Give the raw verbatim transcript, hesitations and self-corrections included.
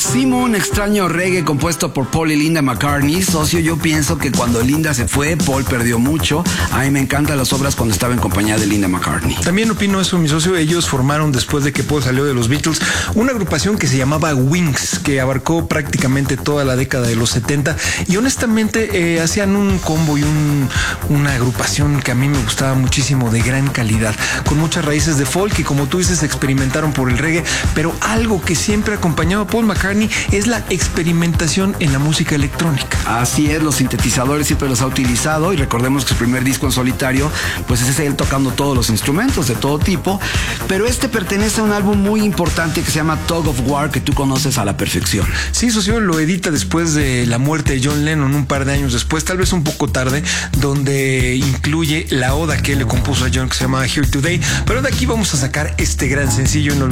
Simon, extraño reggae compuesto por Paul y Linda McCartney. Socio, yo pienso que cuando Linda se fue, Paul perdió mucho. A mí me encantan las obras cuando estaba en compañía de Linda McCartney. También opino eso, mi socio. Ellos formaron, después de que Paul salió de los Beatles, una agrupación que se llamaba Wings, que abarcó prácticamente toda la década de los setenta, y honestamente eh, hacían un combo y un, una agrupación que a mí me gustaba muchísimo, de gran calidad, con muchas raíces de folk, y como tú dices, experimentaron por el reggae, pero algo que siempre ha acompañado a Paul McCartney es la experimentación en la música electrónica. Así es, los sintetizadores siempre los ha utilizado, y recordemos que su primer disco en solitario pues es él tocando todos los instrumentos de todo tipo, pero este pertenece a un álbum muy importante que se llama Tug of War, que tú conoces a la perfección. Sí, socio, lo edita después de la muerte de John Lennon, un par de años después, tal vez un poco tarde, donde incluye la oda que él le compuso a John, que se llama Here Today. Pero de aquí vamos a sacar este gran sencillo.